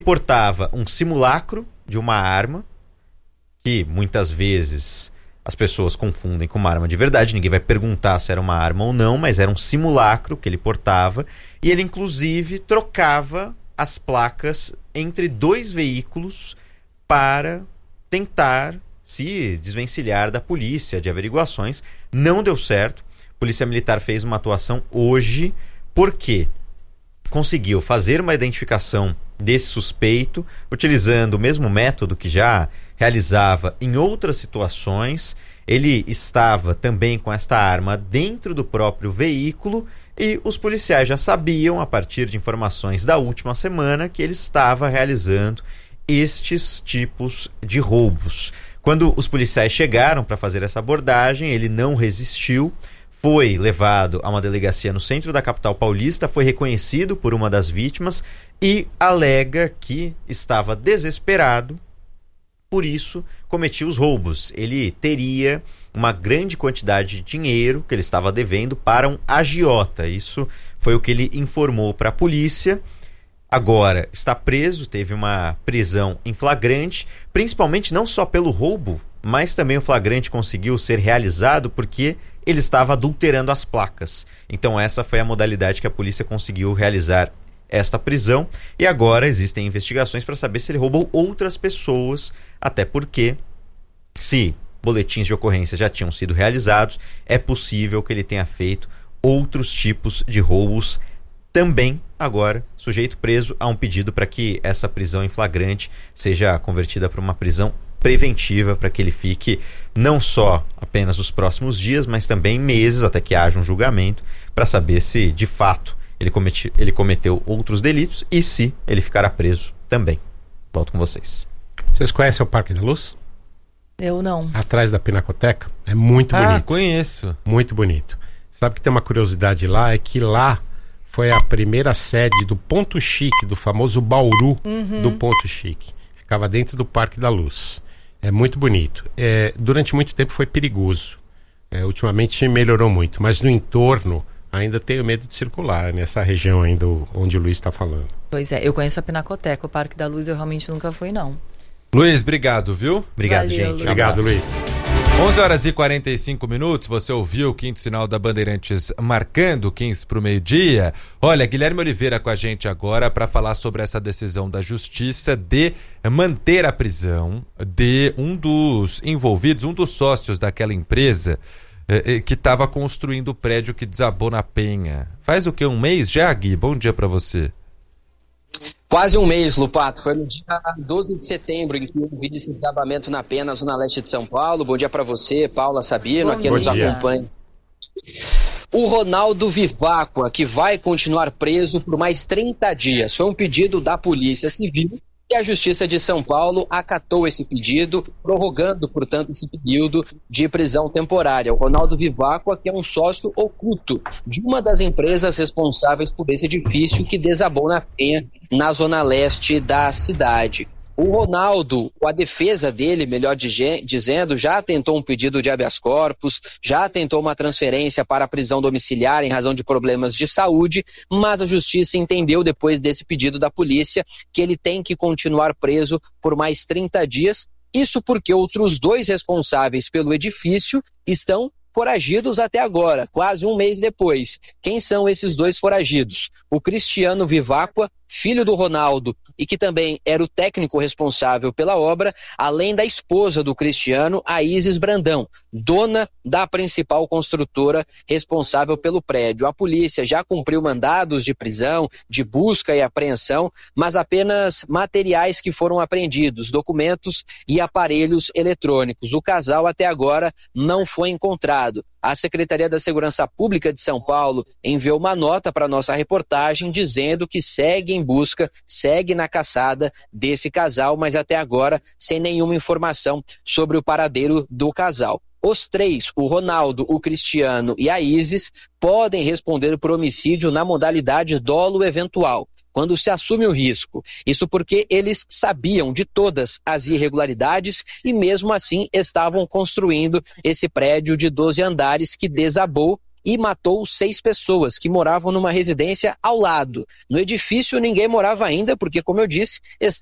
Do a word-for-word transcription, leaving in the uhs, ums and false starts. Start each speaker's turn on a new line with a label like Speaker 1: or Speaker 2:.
Speaker 1: portava um simulacro de uma arma, que muitas vezes as pessoas confundem com uma arma de verdade. Ninguém vai perguntar se era uma arma ou não, mas era um simulacro que ele portava. E ele, inclusive, trocava as placas entre dois veículos para tentar se desvencilhar da polícia, de averiguações. Não deu certo. A Polícia Militar fez uma atuação hoje, porque conseguiu fazer uma identificação desse suspeito, utilizando o mesmo método que já realizava em outras situações. Ele estava também com esta arma dentro do próprio veículo e os policiais já sabiam, a partir de informações da última semana, que ele estava realizando estes tipos de roubos. Quando os policiais chegaram para fazer essa abordagem, ele não resistiu, foi levado a uma delegacia no centro da capital paulista, foi reconhecido por uma das vítimas e alega que estava desesperado, por isso cometia os roubos. Ele teria uma grande quantidade de dinheiro que ele estava devendo para um agiota. Isso foi o que ele informou para a polícia. Agora está preso, teve uma prisão em flagrante, principalmente não só pelo roubo, mas também o flagrante conseguiu ser realizado porque ele estava adulterando as placas. Então essa foi a modalidade que a polícia conseguiu realizar esta prisão. E agora existem investigações para saber se ele roubou outras pessoas, até porque, se boletins de ocorrência já tinham sido realizados, é possível que ele tenha feito outros tipos de roubos também. Agora, sujeito preso, há um pedido para que essa prisão em flagrante seja convertida para uma prisão preventiva, para que ele fique não só apenas os próximos dias, mas também meses, até que haja um julgamento, para saber se de fato ele, cometi, ele cometeu outros delitos e se ele ficará preso também. Volto com vocês.
Speaker 2: Vocês conhecem o Parque da Luz?
Speaker 3: Eu não.
Speaker 2: Atrás da Pinacoteca? É muito bonito.
Speaker 4: Ah, conheço.
Speaker 2: Muito bonito. Sabe que tem uma curiosidade lá, é que lá foi a primeira sede do Ponto Chique, do famoso Bauru uhum. do Ponto Chique. Ficava dentro do Parque da Luz. É muito bonito. É, durante muito tempo foi perigoso. É, ultimamente melhorou muito, mas no entorno ainda tenho medo de circular, nessa região ainda onde o Luiz está falando.
Speaker 3: Pois é, eu conheço a Pinacoteca, o Parque da Luz eu realmente nunca fui, não.
Speaker 4: Luiz, obrigado, viu?
Speaker 1: Obrigado,
Speaker 3: Valeu,
Speaker 1: gente.
Speaker 3: Luiz.
Speaker 2: Obrigado, Luiz.
Speaker 4: onze horas e quarenta e cinco minutos, você ouviu o quinto sinal da Bandeirantes marcando quinze para o meio-dia. Olha, Guilherme Oliveira com a gente agora para falar sobre essa decisão da Justiça de manter a prisão de um dos envolvidos, um dos sócios daquela empresa eh, que estava construindo o prédio que desabou na Penha. Faz o quê? Um mês já, Gui? Bom dia para você.
Speaker 5: Quase um mês, Lupato. Foi no dia doze de setembro em que eu vi esse desabamento na Penha, na zona leste de São Paulo. Bom dia para você, Paula Sabino,
Speaker 3: Bom
Speaker 5: aqui nos
Speaker 3: dia.
Speaker 5: acompanha. O Ronaldo Viváqua, que vai continuar preso por mais trinta dias. Foi um pedido da Polícia Civil e a Justiça de São Paulo acatou esse pedido, prorrogando, portanto, esse período de prisão temporária. O Ronaldo Viváqua, que é um sócio oculto de uma das empresas responsáveis por esse edifício que desabou na Penha, na zona leste da cidade. O Ronaldo, a defesa dele, melhor dizendo, já tentou um pedido de habeas corpus, já tentou uma transferência para a prisão domiciliar em razão de problemas de saúde, mas a Justiça entendeu, depois desse pedido da polícia, que ele tem que continuar preso por mais trinta dias. Isso porque outros dois responsáveis pelo edifício estão foragidos até agora, quase um mês depois. Quem são esses dois foragidos? O Cristiano Viváqua, filho do Ronaldo, e que também era o técnico responsável pela obra, além da esposa do Cristiano, a Isis Brandão, dona da principal construtora responsável pelo prédio. A polícia já cumpriu mandados de prisão, de busca e apreensão, mas apenas materiais que foram apreendidos, documentos e aparelhos eletrônicos. O casal até agora não foi encontrado. A Secretaria da Segurança Pública de São Paulo enviou uma nota para a nossa reportagem dizendo que segue em busca, segue na caçada desse casal, mas até agora sem nenhuma informação sobre o paradeiro do casal. Os três, o Ronaldo, o Cristiano e a Isis, podem responder por homicídio na modalidade dolo eventual, quando se assume o risco. Isso porque eles sabiam de todas as irregularidades e mesmo assim estavam construindo esse prédio de doze andares que desabou e matou seis pessoas que moravam numa residência ao lado. No edifício ninguém morava ainda, porque, como eu disse,